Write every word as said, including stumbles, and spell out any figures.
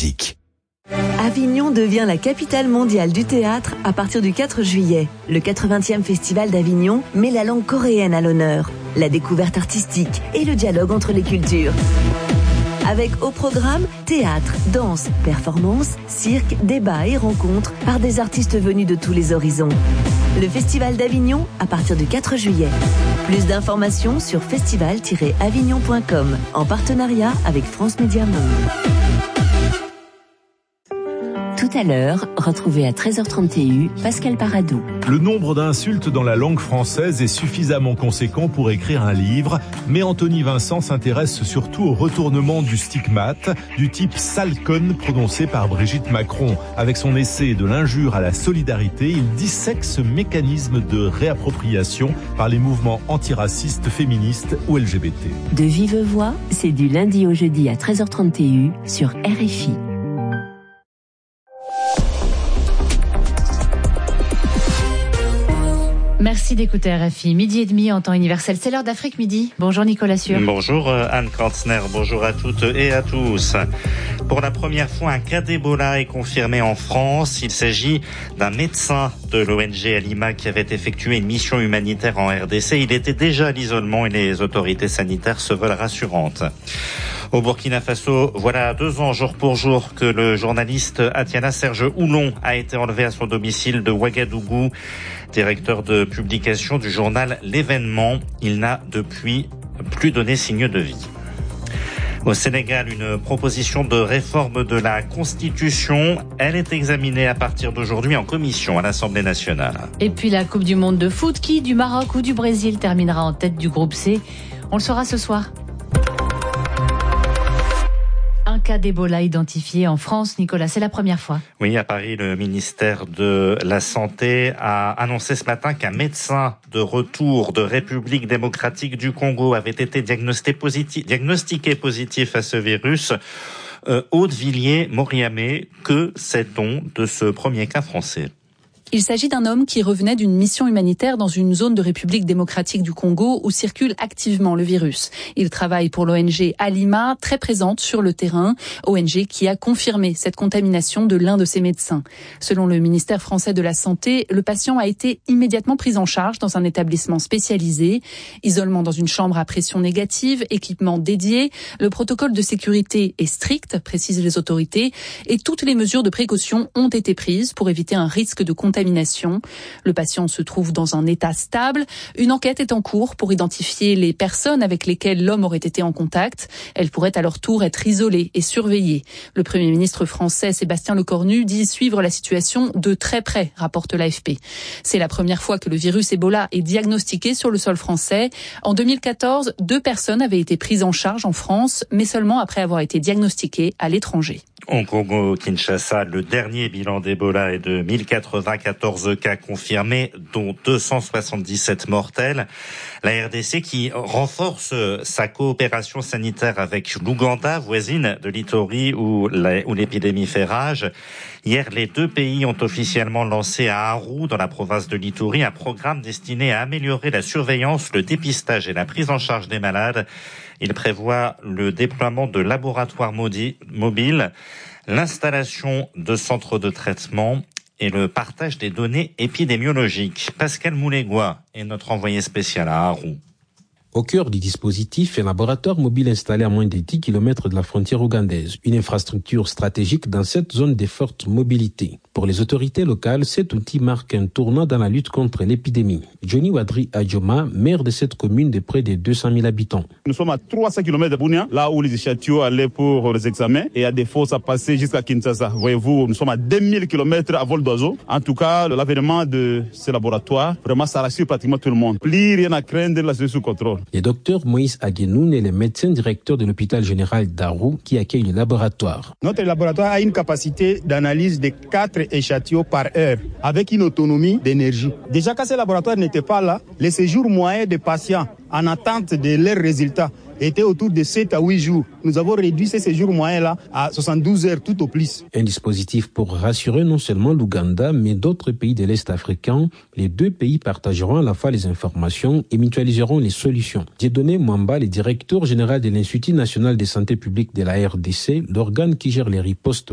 musique. Avignon devient la capitale mondiale du théâtre à partir du quatre juillet. Le quatre-vingtième festival d'Avignon met la langue coréenne à l'honneur, la découverte artistique et le dialogue entre les cultures. Avec au programme théâtre, danse, performance, cirque, débat et rencontres par des artistes venus de tous les horizons. Le Festival d'Avignon à partir du quatre juillet. Plus d'informations sur festival tiret avignon point com en partenariat avec France Média Monde. Tout à l'heure, retrouvez à treize heures trente Pascal Paradou. Le nombre d'insultes dans la langue française est suffisamment conséquent pour écrire un livre, mais Anthony Vincent s'intéresse surtout au retournement du stigmate, du type sale conne prononcé par Brigitte Macron. Avec son essai de l'injure à la solidarité, il dissèque ce mécanisme de réappropriation par les mouvements antiracistes, féministes ou L G B T. De vive voix, c'est du lundi au jeudi à treize heures trente sur R F I. Merci d'écouter R F I. Midi et demi en temps universel. C'est l'heure d'Afrique Midi. Bonjour Nicolas Sûr. Bonjour Anne Kantner. Bonjour à toutes et à tous. Pour la première fois, un cas d'Ebola est confirmé en France. Il s'agit d'un médecin de l'O N G Alima qui avait effectué une mission humanitaire en R D C. Il était déjà à l'isolement et les autorités sanitaires se veulent rassurantes. Au Burkina Faso, voilà deux ans jour pour jour que le journaliste Atiana Serge Oulon a été enlevé à son domicile de Ouagadougou. Directeur de publication du journal L'Événement, il n'a depuis plus donné signe de vie. Au Sénégal, une proposition de réforme de la Constitution, elle est examinée à partir d'aujourd'hui en commission à l'Assemblée nationale. Et puis la Coupe du monde de foot, qui du Maroc ou du Brésil terminera en tête du groupe C? On le saura ce soir. Un cas d'Ebola identifié en France, Nicolas, c'est la première fois. Oui, à Paris, le ministère de la Santé a annoncé ce matin qu'un médecin de retour de République démocratique du Congo avait été diagnostiqué positif, diagnostiqué positif à ce virus. Euh, Aude Villiers-Moriamé, que sait-on de ce premier cas français ? Il s'agit d'un homme qui revenait d'une mission humanitaire dans une zone de République démocratique du Congo où circule activement le virus. Il travaille pour l'O N G Alima, très présente sur le terrain, O N G qui a confirmé cette contamination de l'un de ses médecins. Selon le ministère français de la Santé, le patient a été immédiatement pris en charge dans un établissement spécialisé. Isolement dans une chambre à pression négative, équipement dédié. Le protocole de sécurité est strict, précisent les autorités, et toutes les mesures de précaution ont été prises pour éviter un risque de contamination. Le patient se trouve dans un état stable. Une enquête est en cours pour identifier les personnes avec lesquelles l'homme aurait été en contact. Elles pourraient à leur tour être isolées et surveillées. Le Premier ministre français Sébastien Lecornu dit suivre la situation de très près, rapporte l'A F P. C'est la première fois que le virus Ebola est diagnostiqué sur le sol français. En deux mille quatorze, deux personnes avaient été prises en charge en France, mais seulement après avoir été diagnostiquées à l'étranger. Au Congo-Kinshasa, le dernier bilan d'Ebola est de mille quatre-vingt-quatorze cas confirmés, dont deux cent soixante-dix-sept mortels. La R D C qui renforce sa coopération sanitaire avec l'Ouganda, voisine de l'Ituri, où l'épidémie fait rage. Hier, les deux pays ont officiellement lancé à Aru, dans la province de l'Ituri, un programme destiné à améliorer la surveillance, le dépistage et la prise en charge des malades. Il prévoit le déploiement de laboratoires mobiles, l'installation de centres de traitement et le partage des données épidémiologiques. Pascal Moulégois est notre envoyé spécial à Aru. Au cœur du dispositif, un laboratoire mobile installé à moins de dix kilomètres de la frontière ougandaise, une infrastructure stratégique dans cette zone de forte mobilité. Pour les autorités locales, cet outil marque un tournant dans la lutte contre l'épidémie. Johnny Wadri Adjoma, maire de cette commune de près de deux cent mille habitants. Nous sommes à trois cents kilomètres de Bunia, là où les échantillons allaient pour les examens, et à des fosses à passer jusqu'à Kinshasa. Voyez-vous, nous sommes à deux mille kilomètres à vol d'oiseau. En tout cas, l'avènement de ce laboratoire, vraiment, ça rassure pratiquement tout le monde. Plus rien à craindre, là, c'est sous contrôle. Le docteur Moïse Aguenoun est le médecin directeur de l'hôpital général d'Aru qui accueille le laboratoire. Notre laboratoire a une capacité d'analyse de quatre échantillons par heure, avec une autonomie d'énergie. Déjà, quand ce laboratoire n'était pas là, les séjours moyens des patients en attente de leurs résultats était autour de sept à huit jours. Nous avons réduit ces séjours moyens-là à soixante-douze heures tout au plus. Un dispositif pour rassurer non seulement l'Ouganda, mais d'autres pays de l'Est africain. Les deux pays partageront à la fois les informations et mutualiseront les solutions. Dieudonné Mwamba, le directeur général de l'Institut national de santé publique de la R D C, l'organe qui gère les ripostes